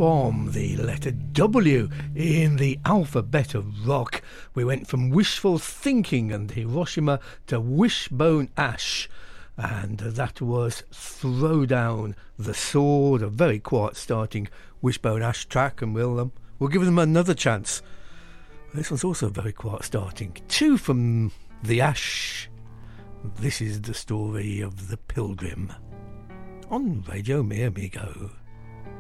From the letter W in the alphabet of rock, we went from Wishful Thinking and Hiroshima to Wishbone Ash, and that was Throw Down the Sword, a very quiet starting Wishbone Ash track, and we'll give them another chance. This one's also very quiet starting. Two from the Ash. This is the story of the Pilgrim on Radio Mi Amigo.